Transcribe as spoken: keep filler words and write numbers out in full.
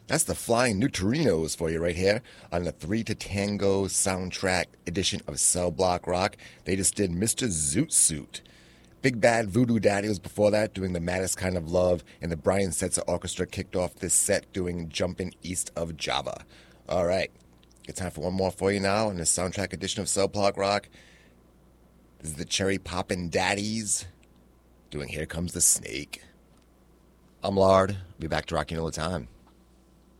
That's the Flying Neutrinos for you right here on the Three to Tango soundtrack edition of Cell Block Rock. They just did Mister Zoot Suit. Big Bad Voodoo Daddy was before that, doing The Maddest Kind of Love, and the Brian Setzer Orchestra kicked off this set doing Jumpin' East of Java. All right, it's time for one more for you now in the soundtrack edition of Cell Block Rock. This is the Cherry Poppin' Daddies doing Here Comes the Snake. I'm Lard. I'll be back to rocking all the time.